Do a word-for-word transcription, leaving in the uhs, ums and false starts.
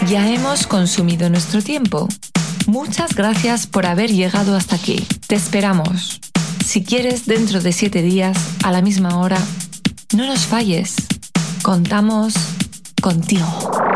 Ya hemos consumido nuestro tiempo. Muchas gracias por haber llegado hasta aquí. Te esperamos. Si quieres, dentro de siete días, a la misma hora, no nos falles. Contamos contigo.